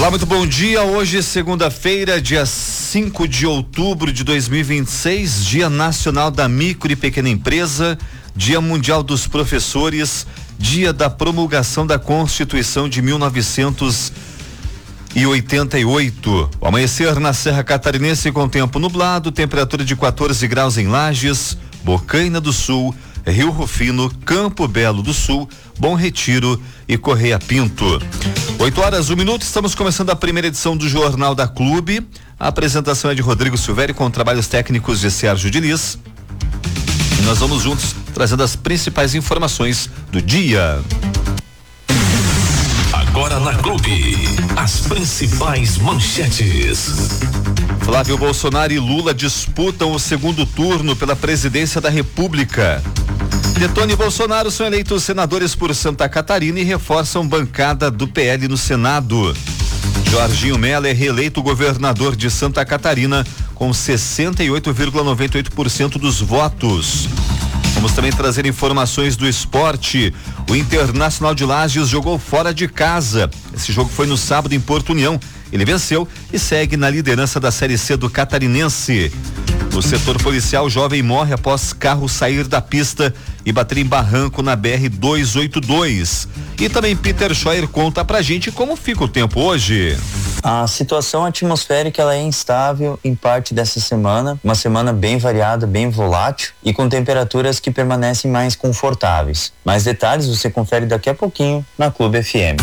Olá, muito bom dia. Hoje, segunda-feira, dia 5 de outubro de 2026, Dia Nacional da Micro e Pequena Empresa, Dia Mundial dos Professores, Dia da Promulgação da Constituição de 1988. O amanhecer na Serra Catarinense com tempo nublado, temperatura de 14 graus em Lages, Bocaina do Sul, Rio Rufino, Campo Belo do Sul, Bom Retiro e Correia Pinto. 8h01, estamos começando a primeira edição do Jornal da Clube. A apresentação é de Rodrigo Silvério com trabalhos técnicos de Sérgio Diniz. E nós vamos juntos trazendo as principais informações do dia. Agora na Clube, as principais manchetes. Flávio Bolsonaro e Lula disputam o segundo turno pela presidência da República. Detone e Bolsonaro são eleitos senadores por Santa Catarina e reforçam bancada do PL no Senado. Jorginho Mello é reeleito governador de Santa Catarina com 68,98% dos votos. Vamos também trazer informações do esporte. O Internacional de Lages jogou fora de casa. Esse jogo foi no sábado em Porto União. Ele venceu e segue na liderança da Série C do Catarinense. No setor policial, jovem morre após carro sair da pista e bater em barranco na BR-282. E também Peter Scheuer conta pra gente como fica o tempo hoje. A situação atmosférica ela é instável em parte dessa semana, uma semana bem variada, bem volátil e com temperaturas que permanecem mais confortáveis. Mais detalhes você confere daqui a pouquinho na Clube FM.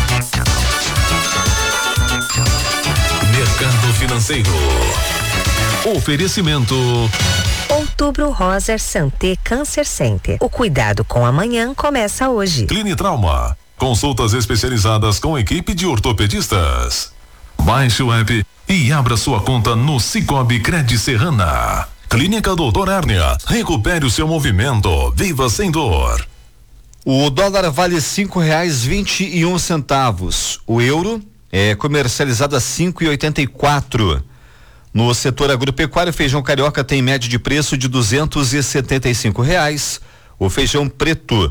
Mercado Financeiro. Oferecimento. Outubro Rosa Santé Cancer Center. O cuidado com amanhã começa hoje. Clinitrauma. Consultas especializadas com equipe de ortopedistas. Baixe o app e abra sua conta no Cicobi Cred Serrana. Clínica Doutor Hérnia. Recupere o seu movimento. Viva sem dor. O dólar vale R$5,21. O euro é comercializado a 5,84. No setor agropecuário, feijão carioca tem média de preço de R$275. O feijão preto,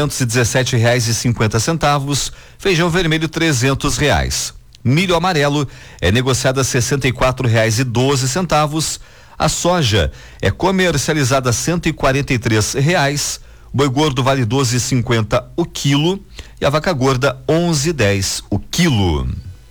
R$217,50. Feijão vermelho, R$300. Milho amarelo é negociado a R$64,12. A soja é comercializada a R$143. Boi gordo vale R$12,50 o quilo e a vaca gorda R$11,10 o quilo.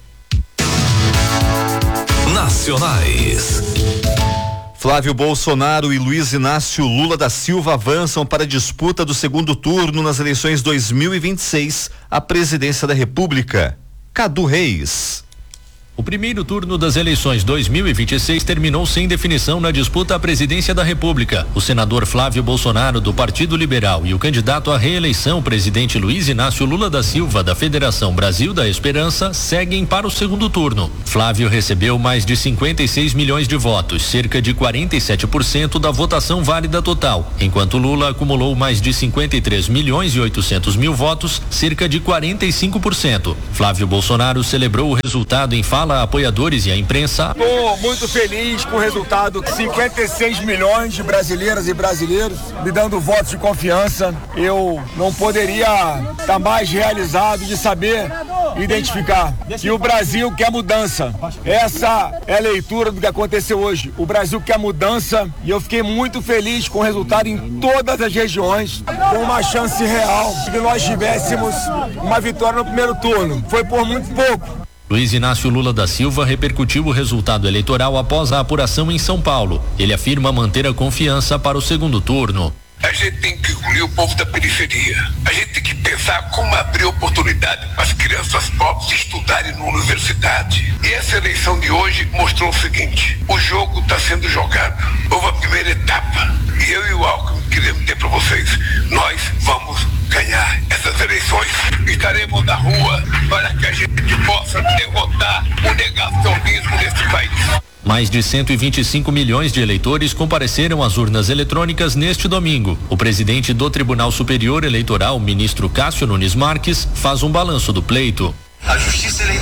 Nacionais. Flávio Bolsonaro e Luiz Inácio Lula da Silva avançam para a disputa do segundo turno nas eleições 2026 à presidência da República. Cadu Reis. O primeiro turno das eleições 2026 terminou sem definição na disputa à presidência da República. O senador Flávio Bolsonaro, do Partido Liberal, e o candidato à reeleição, presidente Luiz Inácio Lula da Silva, da Federação Brasil da Esperança, seguem para o segundo turno. Flávio recebeu mais de 56 milhões de votos, cerca de 47% da votação válida total, enquanto Lula acumulou mais de 53 milhões e 800 mil votos, cerca de 45%. Flávio Bolsonaro celebrou o resultado em fala a apoiadores e a imprensa. Estou muito feliz com o resultado. 56 milhões de brasileiras e brasileiros me dando votos de confiança. Eu não poderia estar mais realizado de saber identificar que o Brasil quer mudança. Essa é a leitura do que aconteceu hoje. O Brasil quer mudança e eu fiquei muito feliz com o resultado em todas as regiões, com uma chance real de que nós tivéssemos uma vitória no primeiro turno. Foi por muito pouco. Luiz Inácio Lula da Silva repercutiu o resultado eleitoral após a apuração em São Paulo. Ele afirma manter a confiança para o segundo turno. A gente tem que incluir o povo da periferia. A gente tem que pensar como abrir oportunidade para as crianças pobres estudarem na universidade. E essa eleição de hoje mostrou o seguinte: o jogo está sendo jogado. Houve a primeira etapa. E eu e o Alckmin queremos dizer para vocês: nós vamos ganhar essas eleições. Estaremos na rua para que a gente possa derrotar o negacionismo nesse país. Mais de 125 milhões de eleitores compareceram às urnas eletrônicas neste domingo. O presidente do Tribunal Superior Eleitoral, ministro Cássio Nunes Marques, faz um balanço do pleito. A Justiça Eleitoral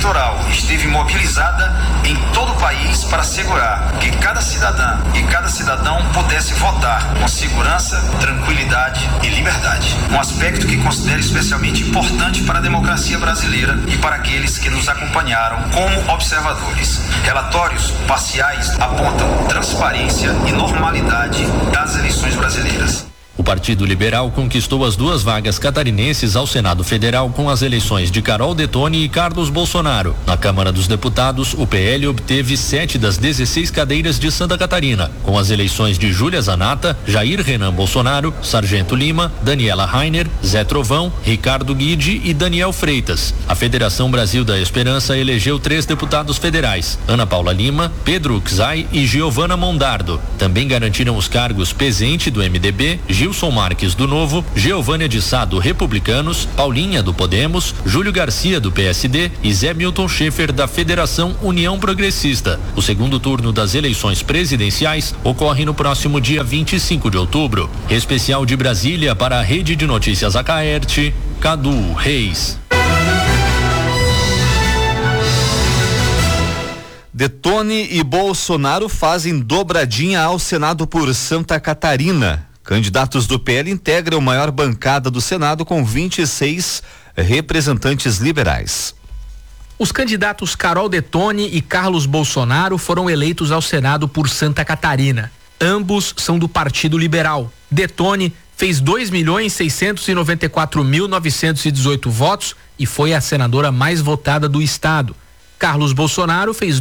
Eleitoral esteve mobilizada em todo o país para assegurar que cada cidadã e cada cidadão pudesse votar com segurança, tranquilidade e liberdade. Um aspecto que considero especialmente importante para a democracia brasileira e para aqueles que nos acompanharam como observadores. Relatórios parciais apontam transparência e normalidade das eleições brasileiras. O Partido Liberal conquistou as 2 vagas catarinenses ao Senado Federal com as eleições de Carol Detoni e Carlos Bolsonaro. Na Câmara dos Deputados, o PL obteve 7 das 16 cadeiras de Santa Catarina, com as eleições de Júlia Zanata, Jair Renan Bolsonaro, Sargento Lima, Daniela Rainer, Zé Trovão, Ricardo Guide e Daniel Freitas. A Federação Brasil da Esperança elegeu 3 deputados federais: Ana Paula Lima, Pedro Uxai e Giovana Mondardo. Também garantiram os cargos Pezente do MDB, Gilson Marques do Novo, Geovânia de Sá do Republicanos, Paulinha do Podemos, Júlio Garcia do PSD e Zé Milton Schaefer da Federação União Progressista. O segundo turno das eleições presidenciais ocorre no próximo dia 25 de outubro. Especial de Brasília para a Rede de Notícias Acaerte, Cadu Reis. Detoni e Bolsonaro fazem dobradinha ao Senado por Santa Catarina. Candidatos do PL integram a maior bancada do Senado com 26 representantes liberais. Os candidatos Carol Detoni e Carlos Bolsonaro foram eleitos ao Senado por Santa Catarina. Ambos são do Partido Liberal. Detoni fez 2.694.918 votos e foi a senadora mais votada do estado. Carlos Bolsonaro fez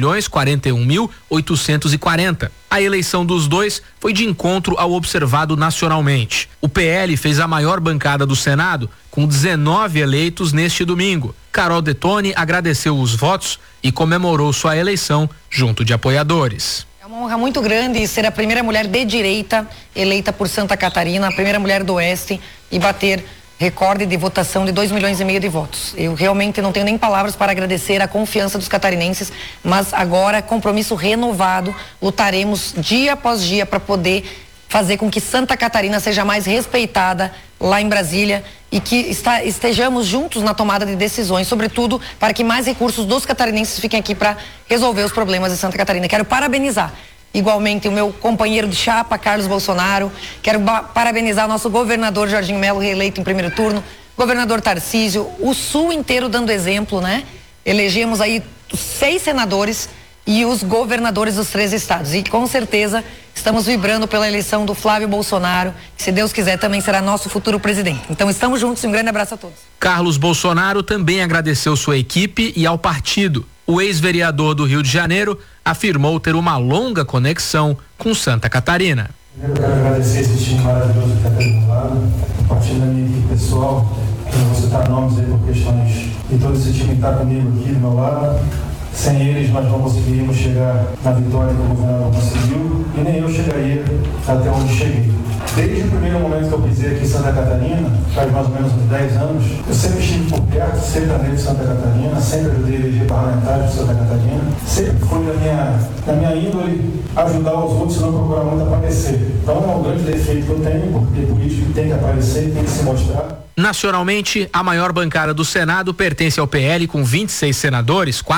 2.041.840. A eleição dos dois foi de encontro ao observado nacionalmente. O PL fez a maior bancada do Senado, com 19 eleitos neste domingo. Carol Detoni agradeceu os votos e comemorou sua eleição junto de apoiadores. É uma honra muito grande ser a primeira mulher de direita eleita por Santa Catarina, a primeira mulher do Oeste, e bater recorde de votação de 2,5 milhões de votos. Eu realmente não tenho nem palavras para agradecer a confiança dos catarinenses, mas agora, compromisso renovado, lutaremos dia após dia para poder fazer com que Santa Catarina seja mais respeitada lá em Brasília e que estejamos juntos na tomada de decisões, sobretudo para que mais recursos dos catarinenses fiquem aqui para resolver os problemas de Santa Catarina. Quero parabenizar igualmente o meu companheiro de chapa, Carlos Bolsonaro. Quero parabenizar o nosso governador Jorginho Melo, reeleito em primeiro turno, governador Tarcísio, o Sul inteiro dando exemplo, né? Elegemos aí 6 senadores e os governadores dos 3 estados. E com certeza estamos vibrando pela eleição do Flávio Bolsonaro, que, se Deus quiser, também será nosso futuro presidente. Então estamos juntos e um grande abraço a todos. Carlos Bolsonaro também agradeceu sua equipe e ao partido. O ex-vereador do Rio de Janeiro afirmou ter uma longa conexão com Santa Catarina. Eu quero agradecer esse time maravilhoso que está aqui do meu lado, a partir da minha equipe pessoal, que não vou citar nomes aí por questões, e todo esse time que está comigo aqui do meu lado. Sem eles nós não conseguiríamos chegar na vitória que o governador conseguiu e nem eu chegaria até onde cheguei. Desde o primeiro momento que eu pisei aqui em Santa Catarina, faz mais ou menos uns 10 anos, eu sempre estive por perto, sempre andei de Santa Catarina, sempre ajudei a eleger parlamentares de Santa Catarina, sempre foi na minha índole ajudar os outros e não procurar muito aparecer. Então é um grande defeito que eu tenho, porque político tem que aparecer, tem que se mostrar. Nacionalmente, a maior bancada do Senado pertence ao PL com 26 senadores,